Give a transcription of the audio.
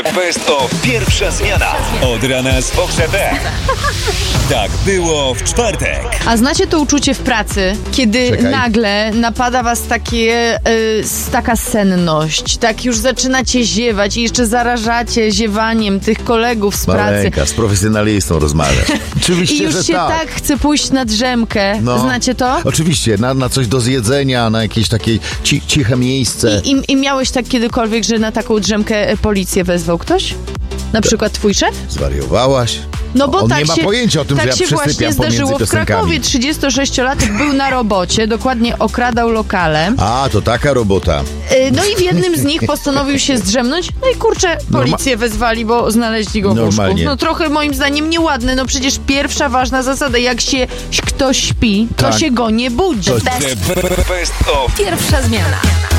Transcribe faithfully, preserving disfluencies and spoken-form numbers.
Best of pierwsza zmiana. Od rana z Fox F M. Tak było w czwartek. A znacie to uczucie w pracy, kiedy Czekaj. nagle napada was takie, y, taka senność, tak już zaczynacie ziewać i jeszcze zarażacie ziewaniem tych kolegów z pracy. Maleńka, z profesjonalistą rozmawiasz. Oczywiście, I już że się tak. tak chce pójść na drzemkę. No. Znacie to? Oczywiście, na, na coś do zjedzenia, na jakieś takie ci, ciche miejsce. I, i, I miałeś tak kiedykolwiek, że na taką drzemkę e, policję wezwał ktoś? Na przykład twój szef? Zwariowałaś? No bo On tak nie ma się, pojęcia o tym, tak że ja się właśnie przysypiam pomiędzy zdarzyło w piosenkami. Krakowie. trzydziestosześciolatek był na robocie, dokładnie okradał lokale. A, to taka robota. Y, No i w jednym z nich postanowił się zdrzemnąć. No i kurczę, policję wezwali, bo znaleźli go w łóżku. Normalnie. No trochę moim zdaniem nieładne. No przecież pierwsza ważna zasada, jak się ktoś śpi, to Tak. się go nie budzi. To- The Best of Pierwsza zmiana.